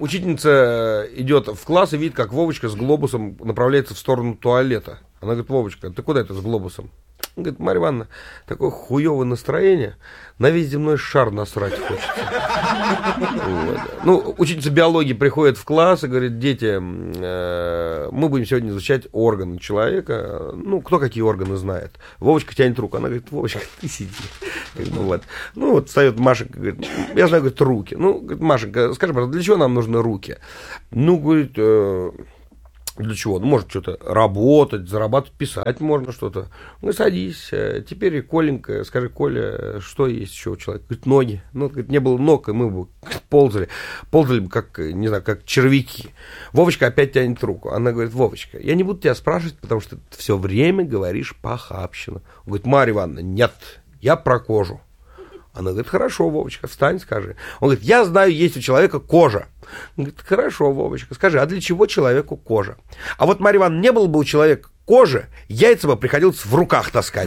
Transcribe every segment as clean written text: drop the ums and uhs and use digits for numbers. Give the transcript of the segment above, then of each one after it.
Учительница идет в класс и видит, как Вовочка с глобусом направляется в сторону туалета. Она говорит: Вовочка, ты куда это с глобусом? Он говорит: Марья Ивановна, такое хуевое настроение, на весь земной шар насрать хочется. Вот. Ну, учительница биологии приходит в класс и говорит: дети, мы будем сегодня изучать органы человека. Ну, кто какие органы знает. Вовочка тянет руку. Она говорит: Вовочка, ты сиди. Вот. Ну, вот встает Машенька, говорит: я знаю, говорит, руки. Ну, говорит: Машенька, скажи, пожалуйста, для чего нам нужны руки? Ну, говорит, для чего? Ну, может, что-то работать, зарабатывать, писать можно что-то. Ну, садись. Теперь, Коленька, скажи, Коля, что есть еще у человека? Говорит: ноги. Ну, говорит, не было ног, и мы бы ползали. Ползали бы, как, не знаю, как червяки. Вовочка опять тянет руку. Она говорит: Вовочка, я не буду тебя спрашивать, потому что ты все время говоришь похабщину. Он говорит: Марья Ивановна, нет, я про кожу. Она говорит: хорошо, Вовочка, встань, скажи. Он говорит: я знаю, есть у человека кожа. Он говорит: хорошо, Вовочка, скажи, а для чего человеку кожа? А вот, Марья Ивановна, не было бы у человека кожи, яйца бы приходилось в руках таскать.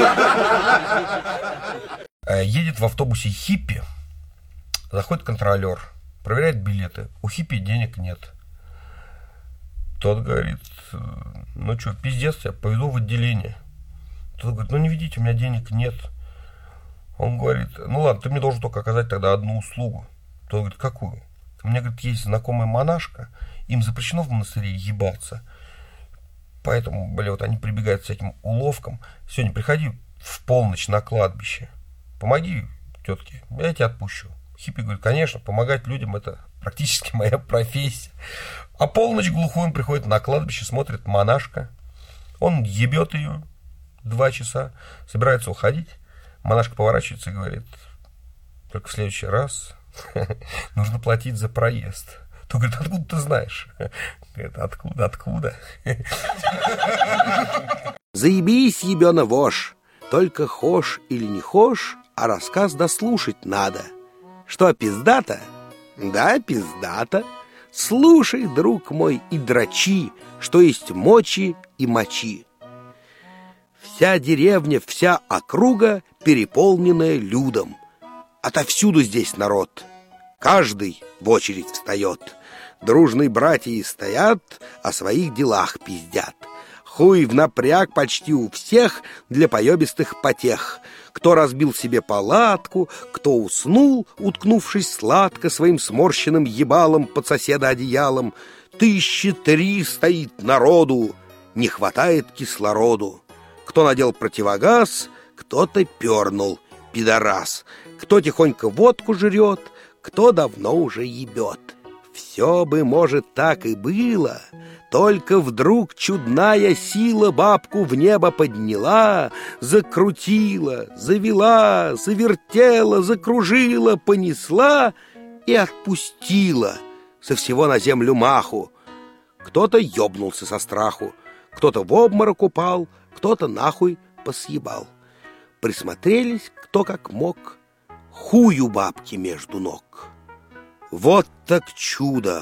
Едет в автобусе хиппи, заходит контролер, проверяет билеты. У хиппи денег нет. Тот говорит: ну что, пиздец, я поведу в отделение. Тот говорит: ну не ведите, у меня денег нет. Он говорит: ну ладно, ты мне должен только оказать тогда одну услугу. Тот говорит: какую? У меня, говорит, есть знакомая монашка, им запрещено в монастыре ебаться. Поэтому, вот они прибегают с этим уловком. Сегодня приходи в полночь на кладбище. Помоги тетке, я тебя отпущу. Хиппи говорит: конечно, помогать людям — это практически моя профессия. А полночь глухой он приходит на кладбище, смотрит монашка. Он ебет ее 2 часа, собирается уходить. Монашка поворачивается и говорит: только в следующий раз нужно платить за проезд. То говорит: откуда ты знаешь? Говорит: откуда? Заебись, ебёна вошь, только хошь или не хошь, а рассказ дослушать надо. Что, пиздато? Да, пиздато. Слушай, друг мой, и дрочи, что есть мочи и мочи. Вся деревня, вся округа переполненная людом. Отовсюду здесь народ. Каждый в очередь встает. Дружные братья стоят, о своих делах пиздят. Хуй в напряг почти у всех для поебистых потех. Кто разбил себе палатку, кто уснул, уткнувшись сладко своим сморщенным ебалом под соседа одеялом. 1003 стоит народу, не хватает кислороду. Кто надел противогаз, кто-то пернул, пидорас. Кто тихонько водку жрет, кто давно уже ебет. Все бы, может, так и было, только вдруг чудная сила бабку в небо подняла, закрутила, завела, завертела, закружила, понесла и отпустила со всего на землю маху. Кто-то ёбнулся со страху, кто-то в обморок упал, кто-то нахуй посъебал. Присмотрелись кто как мог, хую бабки между ног. Вот так чудо!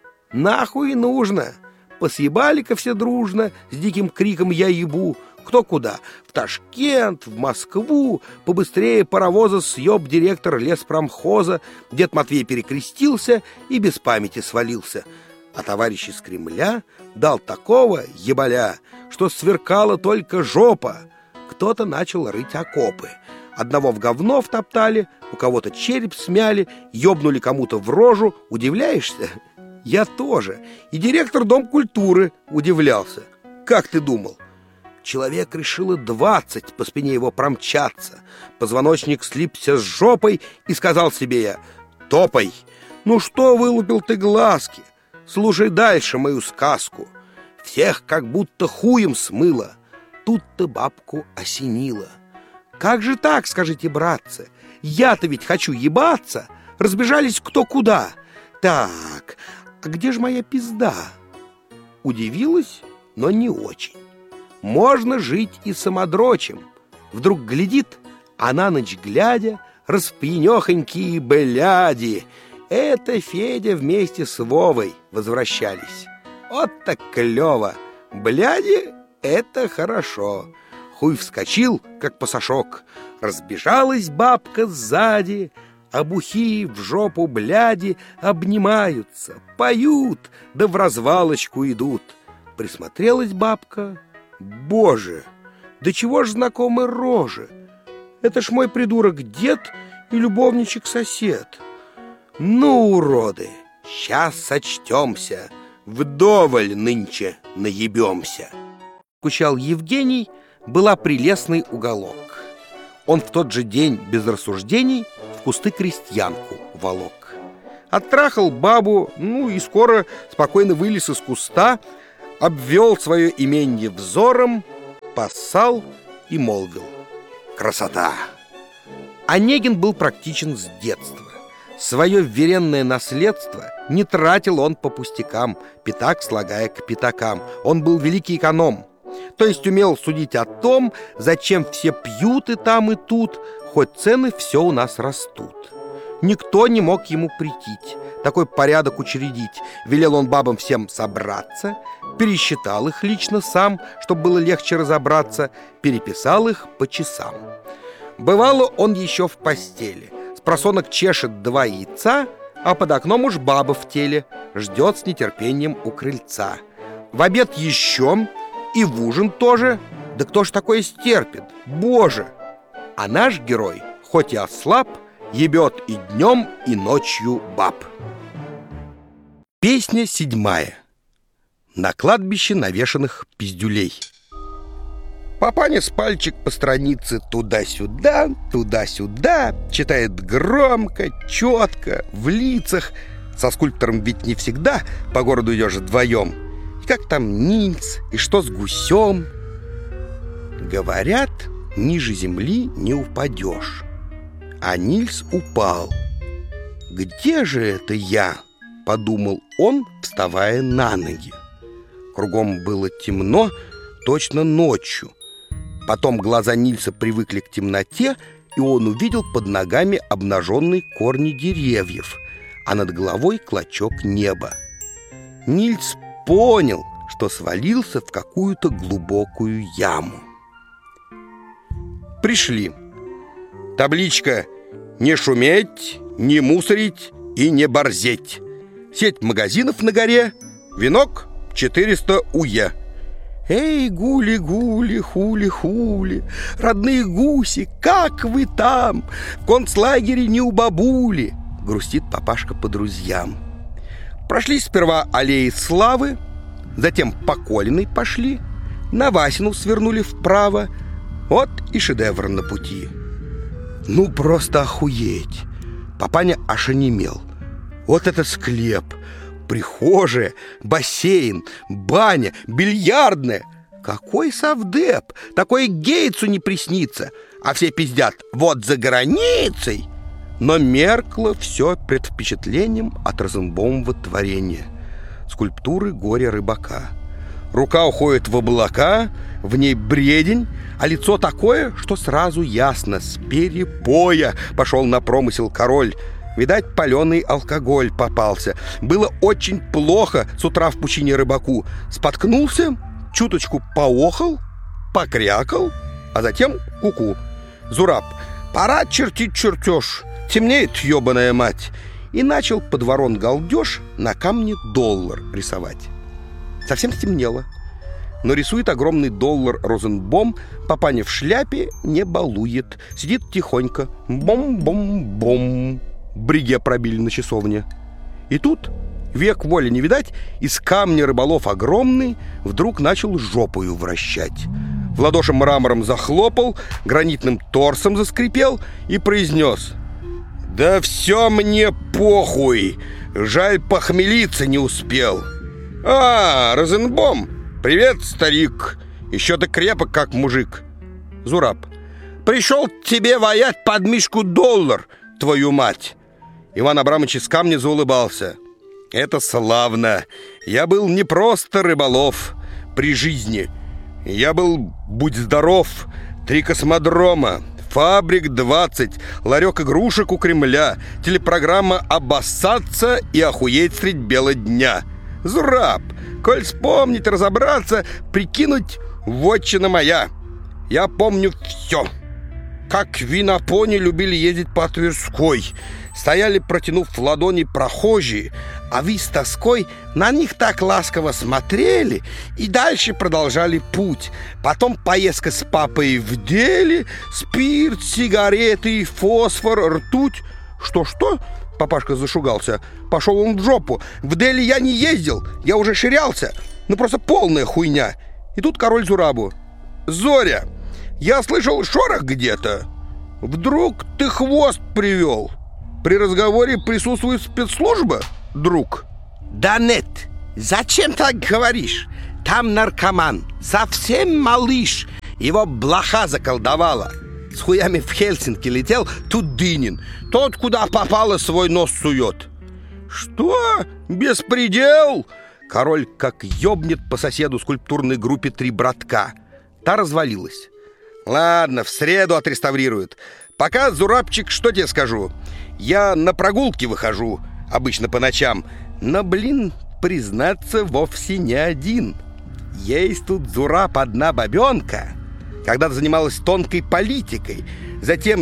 Нахуй нужно! Посъебали-ка все дружно, с диким криком «я ебу!» Кто куда? В Ташкент, в Москву. Побыстрее паровоза съеб директор леспромхоза. Дед Матвей перекрестился и без памяти свалился. А товарищ из Кремля дал такого ебаля, что сверкала только жопа. Кто-то начал рыть окопы. Одного в говно втоптали, у кого-то череп смяли, ёбнули кому-то в рожу. Удивляешься? Я тоже. И директор Дом культуры удивлялся. Как ты думал? Человек решило 20 по спине его промчаться. Позвоночник слипся с жопой, и сказал себе я: топай. Ну что вылупил ты глазки? Слушай дальше мою сказку. Всех как будто хуем смыло. Тут-то бабку осенило. Как же так, скажите, братцы? Я-то ведь хочу ебаться. Разбежались кто куда. Так, а где же моя пизда? Удивилась, но не очень. Можно жить и самодрочем. Вдруг глядит, а на ночь глядя распьянёхонькие бляди. Это Федя вместе с Вовой возвращались. Вот так клёво. Бляди — это хорошо. Хуй вскочил, как пасашок. Разбежалась бабка сзади, а бухи в жопу бляди обнимаются, поют, да в развалочку идут. Присмотрелась бабка. Боже, да чего ж знакомы рожи? Это ж мой придурок дед и любовничек-сосед. Ну, уроды, сейчас сочтемся, вдоволь нынче наебемся. Скучал Евгений, была прелестный уголок. Он в тот же день без рассуждений в кусты крестьянку волок. Оттрахал бабу, ну и скоро спокойно вылез из куста, обвел свое именье взором, поссал и молвил: красота! Онегин был практичен с детства. Свое вверенное наследство не тратил он по пустякам, пятак слагая к пятакам. Он был великий эконом, то есть умел судить о том, зачем все пьют и там, и тут, хоть цены все у нас растут. Никто не мог ему претить, такой порядок учредить. Велел он бабам всем собраться, пересчитал их лично сам, чтобы было легче разобраться, переписал их по часам. Бывало, он еще в постели, спросонок чешет 2 яйца, а под окном уж баба в теле ждет с нетерпением у крыльца. В обед еще и в ужин тоже. Да кто ж такое стерпит, боже! А наш герой, хоть и ослаб, ебет и днем, и ночью баб. Песня 7. На кладбище навешанных пиздюлей. Папаня с пальчик по странице туда-сюда, туда-сюда, читает громко, четко, в лицах. Со скульптором ведь не всегда по городу идешь вдвоем. И как там Нильс, и что с гусем? Говорят, ниже земли не упадешь. А Нильс упал. «Где же это я?» — подумал он, вставая на ноги. Кругом было темно, точно ночью. Потом глаза Нильса привыкли к темноте, и он увидел под ногами обнаженные корни деревьев, а над головой клочок неба. Нильс понял, что свалился в какую-то глубокую яму. Пришли. Табличка: «Не шуметь, не мусорить и не борзеть». Сеть магазинов на горе, венок 400 уе. Эй, гули-гули, хули-хули, родные гуси, как вы там? В концлагере не у бабули, грустит папашка по друзьям. Прошли сперва аллеи славы, затем по Колиной пошли, на Васину свернули вправо. Вот и шедевр на пути. Ну, просто охуеть! Папаня аж онемел. Вот это склеп! Прихожая, бассейн, баня, бильярдная. Какой совдеп! Такое Гейтсу не приснится. А все пиздят: вот за границей. Но меркло все пред впечатлением от Розенбаумова творения. Скульптуры горя рыбака. Рука уходит в облака, в ней бредень, а лицо такое, что сразу ясно: с перепоя пошел на промысел король. Видать, паленый алкоголь попался. Было очень плохо с утра в пучине рыбаку. Споткнулся, чуточку поохал, покрякал, а затем ку-ку. Зураб: пора чертить чертеж, темнеет, ебаная мать. И начал под ворон галдеж на камне доллар рисовать. Совсем стемнело, но рисует огромный доллар Розенбом. Папаня в шляпе не балует, сидит тихонько. Бом-бом-бом. Бриге пробили на часовне. И тут, век воли не видать, из камня рыболов огромный вдруг начал жопою вращать. В ладоши мрамором захлопал, гранитным торсом заскрипел и произнес: «Да все мне похуй, жаль, похмелиться не успел». «А, Розенбом, привет, старик, еще ты крепок, как мужик». Зураб: «Пришел тебе воять под мишку доллар, твою мать». Иван Абрамович из камня заулыбался: «Это славно. Я был не просто рыболов при жизни. Я был, будь здоров, 3 космодрома, фабрик 20, ларек игрушек у Кремля, телепрограмма «Обоссаться и охуеть средь бела дня». Зураб, коль вспомнить, разобраться, прикинуть, вотчина моя. Я помню все. как винопони любили ездить по Тверской. Стояли, протянув ладони, прохожие, а вы с тоской на них так ласково смотрели и дальше продолжали путь. Потом поездка с папой в деле, спирт, сигареты, фосфор, ртуть. Что? Папашка зашугался. Пошел он в жопу. В Дели я не ездил, я уже ширялся. Ну просто полная хуйня. И тут король Зурабу: Зоря, я слышал шорох где-то. Вдруг ты хвост привел? При разговоре присутствует спецслужба, друг? Да нет, зачем так говоришь? Там наркоман, совсем малыш. Его блоха заколдовала. С хуями в Хельсинки летел, тут Дынин. Тот, куда попало, свой нос сует. Что? Беспредел? Король как ёбнет по соседу скульптурной группе «Три братка». Та развалилась. Ладно, в среду отреставрируют. Пока, Зурабчик, что тебе скажу? Я на прогулки выхожу, обычно по ночам. Но, признаться, вовсе не один. Есть тут, Зураб, одна бабенка. Когда-то занималась тонкой политикой. Затем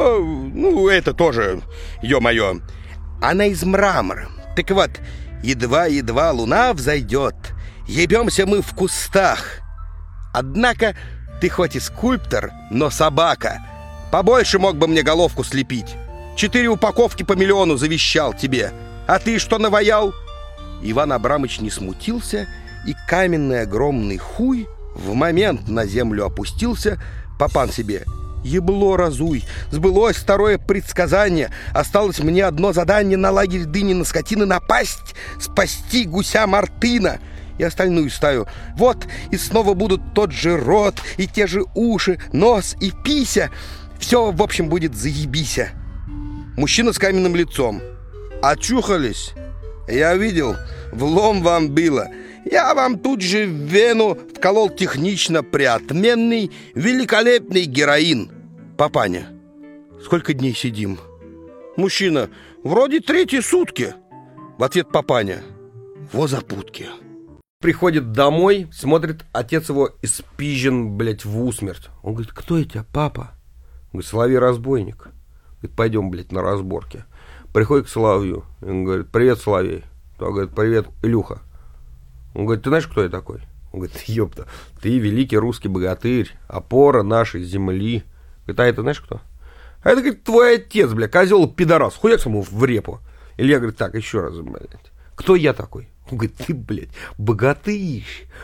ее, это тоже, ё-моё, она из мрамора. Так вот, едва-едва луна взойдет, ебемся мы в кустах. Однако ты хоть и скульптор, но собака. Побольше мог бы мне головку слепить. 4 упаковки по 1 миллиону завещал тебе. А ты что наваял? Иван Абрамыч не смутился, и каменный огромный хуй в момент на землю опустился. Папан себе: ебло разуй, сбылось второе предсказание. Осталось мне одно задание: на лагерь Дынина скотины напасть, спасти гуся Мартына и остальную стаю. Вот, и снова будут тот же рот, и те же уши, нос и пися. Все, в общем, будет заебися. Мужчина с каменным лицом: очухались? Я видел, влом вам было. Я вам тут же в вену вколол технично приотменный, великолепный героин. Папаня: сколько дней сидим? Мужчина: вроде 3 сутки. В ответ Папаня: во запутки. Приходит домой, смотрит, отец его испизжен, в усмерть. Он говорит: кто это, папа? Он говорит: Соловей-разбойник. Говорит: пойдем, на разборки. Приходит к Соловью. Он говорит: привет, Соловей. Он говорит: привет, Илюха. Он говорит: ты знаешь, кто я такой? Он говорит: ёпта, ты великий русский богатырь, опора нашей земли. Говорит: а это знаешь кто? А это, говорит, твой отец, козел пидорас, хуяк ему в репу. Илья говорит: так, еще раз, кто я такой? Он говорит: ты, богатырь,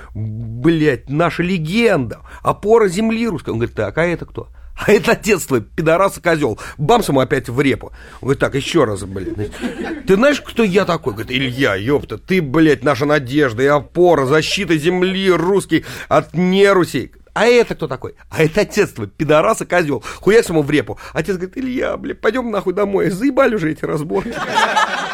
наша легенда, опора земли русской. Он говорит: так, а это кто? А это отец твой, пидорас и козел. Бамс ему опять в репу. Он говорит: так, еще раз, ты знаешь, кто я такой? Говорит: Илья, ёпта, ты, наша надежда и опора, защита земли русской от нерусей. А это кто такой? А это отец твой, пидорас и козел. Хуяк ему в репу. Отец говорит: Илья, пойдем нахуй домой, заебали уже эти разборки.